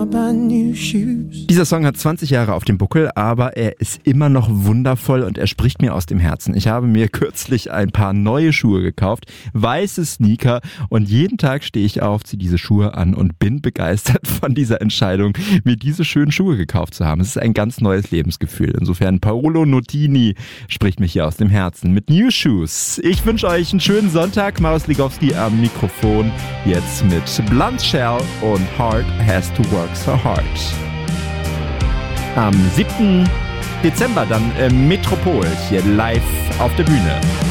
Dieser Song hat 20 Jahre auf dem Buckel, aber er ist immer noch wundervoll und er spricht mir aus dem Herzen. Ich habe mir kürzlich ein paar neue Schuhe gekauft, weiße Sneaker, und jeden Tag stehe ich auf, ziehe diese Schuhe an und bin begeistert von dieser Entscheidung, mir diese schönen Schuhe gekauft zu haben. Es ist ein ganz neues Lebensgefühl. Insofern Paolo Nutini spricht mich hier aus dem Herzen mit New Shoes. Ich wünsche euch einen schönen Sonntag. Marius Ligowski am Mikrofon, jetzt mit Blunt Shell und Heart Has to Work So Hard. Am 7. Dezember dann im Metropol, hier live auf der Bühne.